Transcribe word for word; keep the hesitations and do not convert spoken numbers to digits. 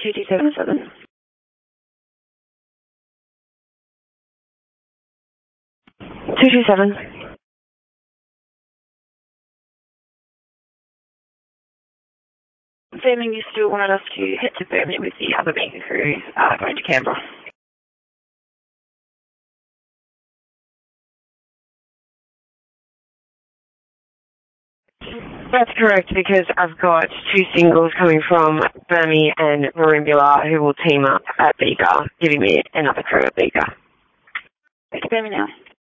two two seven seven. two two seven. Confirming you still wanted us to head to Birmingham with the other Beacon crew uh, going to Canberra. That's correct, because I've got two singles coming from Burmy and Marimbula who will team up at Beaker, giving me another crew at Beaker. Back to Burmy now.